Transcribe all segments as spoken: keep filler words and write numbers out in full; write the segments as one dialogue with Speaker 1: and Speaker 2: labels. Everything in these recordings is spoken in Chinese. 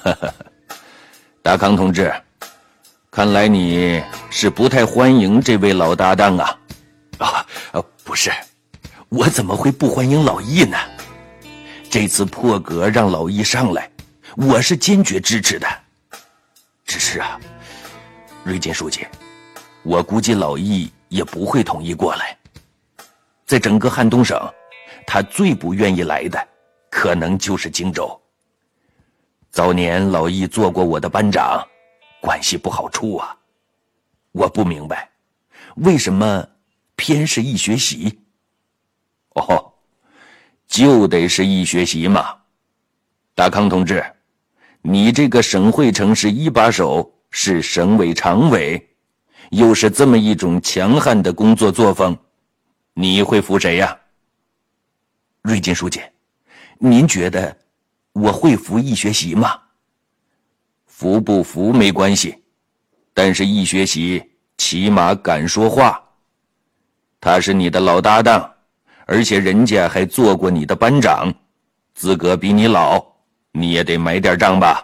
Speaker 1: 达康同志，看来你是不太欢迎这位老搭档啊。
Speaker 2: 啊，不是，我怎么会不欢迎老易呢？这次破格让老易上来，我是坚决支持的。只是啊，瑞金书记，我估计老易也不会同意过来。在整个汉东省，他最不愿意来的，可能就是荆州。早年老易做过我的班长，关系不好处啊。我不明白，为什么偏是易学习？
Speaker 1: 哦，就得是易学习嘛。达康同志，你这个省会城市一把手，是省委常委，又是这么一种强悍的工作作风，你会服谁呀？
Speaker 2: 瑞金书记，您觉得我会服易学习吗？
Speaker 1: 服不服没关系，但是易学习起码敢说话。他是你的老搭档，而且人家还做过你的班长，资格比你老，你也得买点账吧。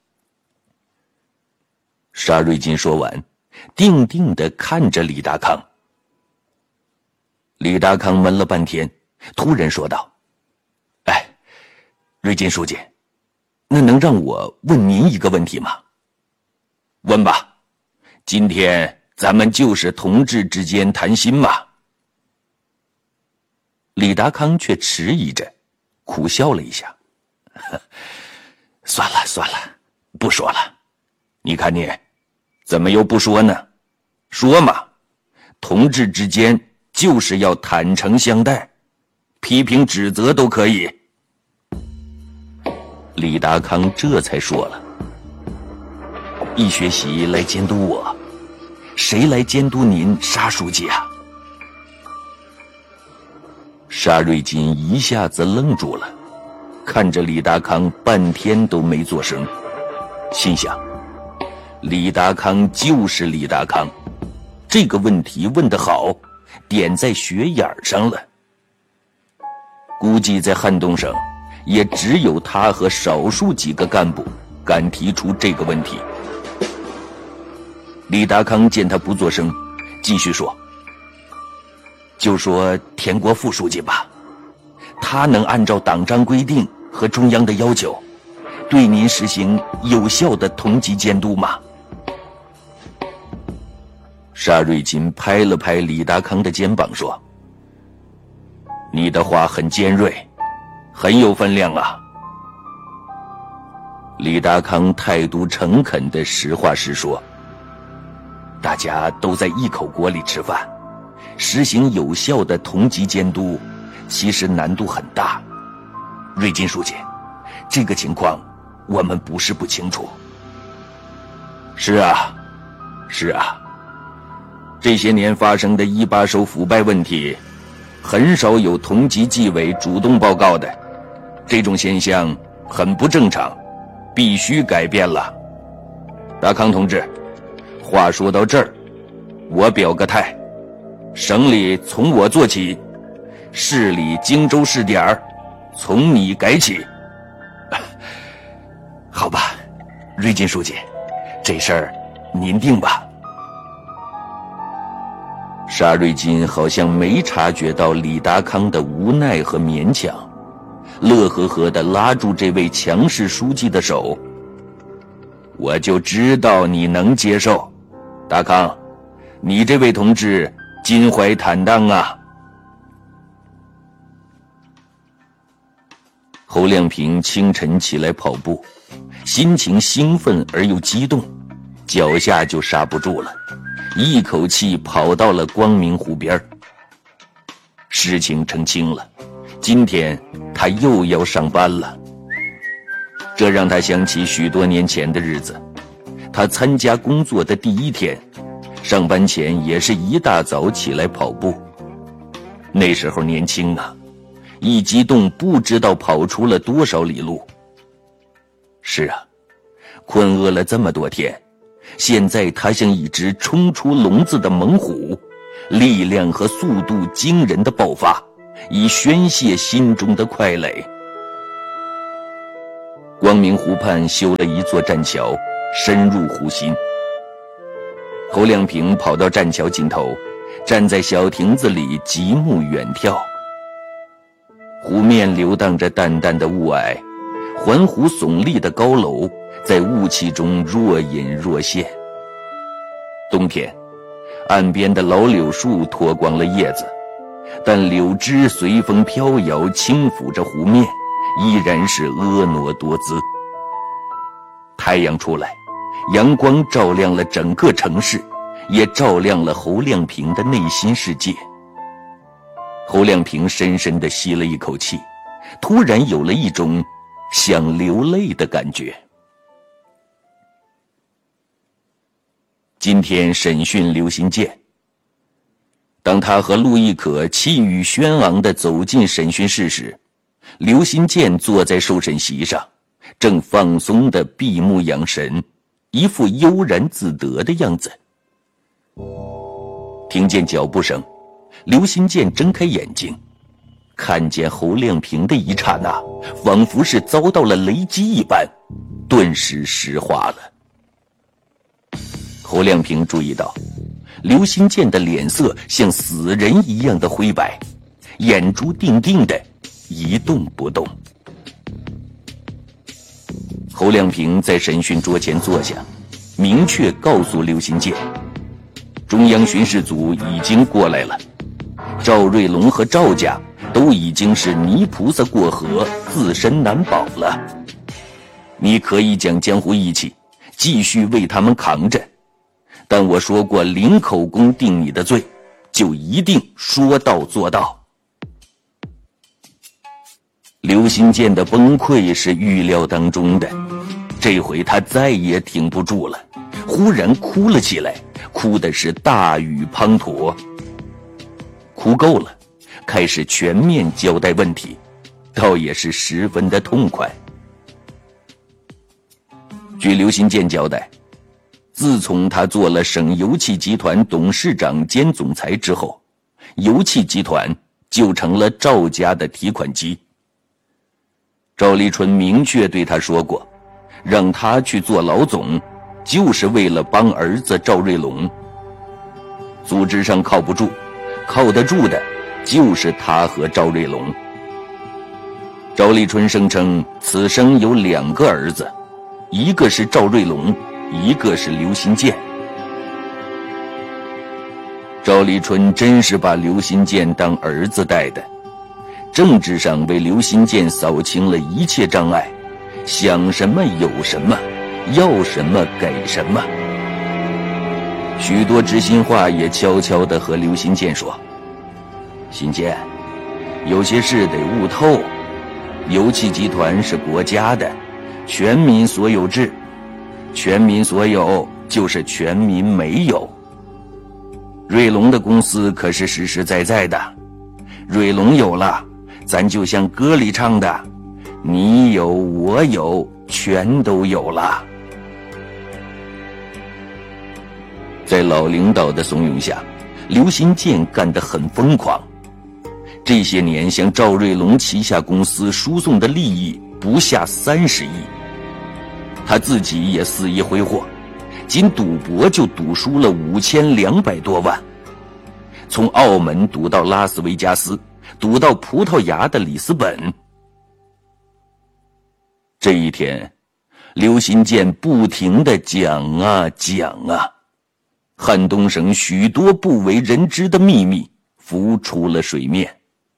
Speaker 2: 沙瑞金说完，定定地看着李达康。李达康闷了半天，突然说道：哎，瑞金书记，那能让我问您一个问题吗？
Speaker 1: 问吧，今天咱们就是同志之间谈心嘛。
Speaker 2: 李达康却迟疑着，苦笑了一下。算了算了，不说了。
Speaker 1: 你看你，怎么又不说呢？说嘛，同志之间就是要坦诚相待，批评指责都可以。
Speaker 2: 李达康这才说了：易学习来监督我，谁来监督您沙书记啊？沙瑞金一下子愣住了，看着李达康半天都没作声，心想：李达康就是李达康，这个问题问得好，点在穴眼上了。估计在汉东省，也只有他和少数几个干部敢提出这个问题。李达康见他不作声，继续说：就说田国副书记吧，他能按照党章规定和中央的要求，对您实行有效的同级监督吗？沙瑞金拍了拍李达康的肩膀说：
Speaker 1: 你的话很尖锐，很有分量啊。
Speaker 2: 李达康态度诚恳地实话实说：大家都在一口锅里吃饭，实行有效的同级监督，其实难度很大。瑞金书记，这个情况我们不是不清楚。
Speaker 1: 是啊，是啊，这些年发生的一把手腐败问题，很少有同级纪委主动报告的，这种现象很不正常，必须改变了。达康同志，话说到这儿，我表个态，省里从我做起，市里荆州试点儿从你改起。
Speaker 2: 好吧，瑞金书记，这事儿您定吧。沙瑞金好像没察觉到李达康的无奈和勉强，乐呵呵地拉住这位强势书记的手。
Speaker 1: 我就知道你能接受，达康，你这位同志襟怀坦荡啊。
Speaker 2: 侯亮平清晨起来跑步，心情兴奋而又激动，脚下就刹不住了，一口气跑到了光明湖边。事情澄清了，今天他又要上班了。这让他想起许多年前的日子，他参加工作的第一天，上班前也是一大早起来跑步。那时候年轻啊，一激动不知道跑出了多少里路。是啊，困饿了这么多天，现在他像一只冲出笼子的猛虎，力量和速度惊人的爆发，以宣泄心中的快累。 光明湖畔修了一座栈桥，深入湖心。侯亮平跑到栈桥尽头，站在小亭子里极目远眺。湖面流荡着淡淡的雾霭，环湖耸立的高楼在雾气中若隐若现。冬天，岸边的老柳树脱光了叶子，但柳枝随风飘摇，轻抚着湖面，依然是婀娜多姿。太阳出来，阳光照亮了整个城市，也照亮了侯亮平的内心世界。侯亮平深深地吸了一口气，突然有了一种想流泪的感觉。今天审讯刘新建，当他和陆亦可气宇轩昂地走进审讯室时，刘新建坐在受审席上，正放松地闭目养神，一副悠然自得的样子。听见脚步声，刘新建睁开眼睛，看见侯亮平的一刹那，仿佛是遭到了雷击一般，顿时石化了。侯亮平注意到，刘新建的脸色像死人一样的灰白，眼珠定定的一动不动。侯亮平在审讯桌前坐下，明确告诉刘新建，中央巡视组已经过来了，赵瑞龙和赵家都已经是泥菩萨过河，自身难保了。你可以讲江湖义气，继续为他们扛着，但我说过，零口供定你的罪，就一定说到做到。刘新建的崩溃是预料当中的，这回他再也挺不住了，忽然哭了起来，哭的是大雨滂沱。哭够了，开始全面交代问题，倒也是十分的痛快。据刘新建交代，自从他做了省油气集团董事长兼总裁之后，油气集团就成了赵家的提款机。赵立春明确对他说过，让他去做老总，就是为了帮儿子赵瑞龙。组织上靠不住，靠得住的就是他和赵瑞龙。赵立春声称此生有两个儿子，一个是赵瑞龙，一个是刘新建。赵立春真是把刘新建当儿子带的，政治上为刘新建扫清了一切障碍，想什么有什么，要什么给什么。许多知心话也悄悄地和刘新建说，新建，有些事得悟透，油气集团是国家的，全民所有制，全民所有就是全民没有。瑞龙的公司可是实实在在的，瑞龙有了，咱就像歌里唱的，你有我有，全都有了。在老领导的怂恿下，刘新建干得很疯狂。这些年向赵瑞龙旗下公司输送的利益不下三十亿，他自己也肆意挥霍，仅赌博就赌输了五千两百多万，从澳门赌到拉斯维加斯，赌到葡萄牙的里斯本。这一天，刘新建不停地讲啊讲啊，汉东省许多不为人知的秘密浮出了水面。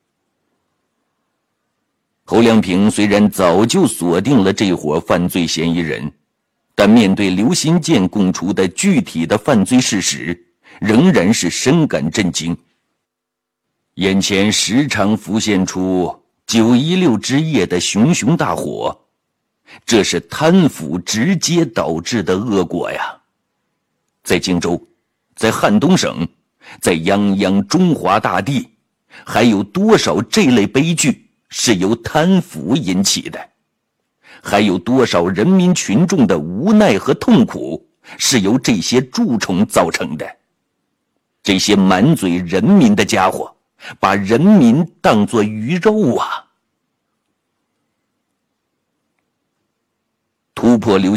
Speaker 2: 侯亮平虽然早就锁定了这伙犯罪嫌疑人，但面对刘新建供出的具体的犯罪事实，仍然是深感震惊。眼前时常浮现出九一六之夜的熊熊大火，这是贪腐直接导致的恶果呀！在荆州，在汉东省，在泱泱中华大地，还有多少这类悲剧是由贪腐引起的？还有多少人民群众的无奈和痛苦是由这些蛀虫造成的？这些满嘴人民的家伙，把人民当作鱼肉啊！ 突破刘